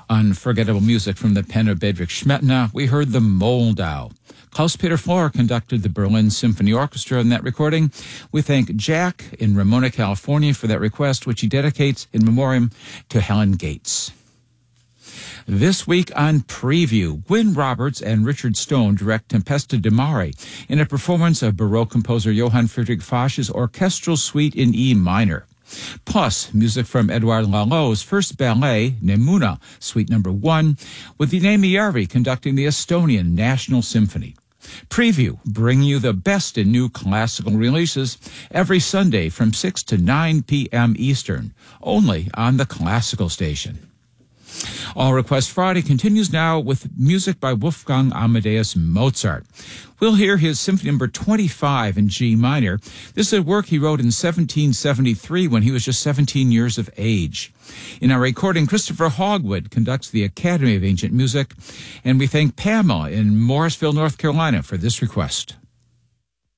Unforgettable music from the pen of Bedřich Smetana. We heard the Moldau. Klaus-Peter Flohr conducted the Berlin Symphony Orchestra in that recording. We thank Jack in Ramona, California for that request, which he dedicates in memoriam to Helen Gates. This week on Preview, Gwyn Roberts and Richard Stone direct Tempesta di Mare in a performance of Baroque composer Johann Friedrich Fasch's Orchestral Suite in E minor. Plus, music from Edouard Lalot's first ballet, Nemuna, Suite No. 1, with Niemi Järvi conducting the Estonian National Symphony. Preview, bringing you the best in new classical releases every Sunday from 6 to 9 p.m. Eastern, only on the Classical Station. All Request Friday continues now with music by Wolfgang Amadeus Mozart. We'll hear his Symphony No. 25 in G minor. This is a work he wrote in 1773 when he was just 17 years of age. In our recording, Christopher Hogwood conducts the Academy of Ancient Music, and we thank Pamela in Morrisville, North Carolina for this request.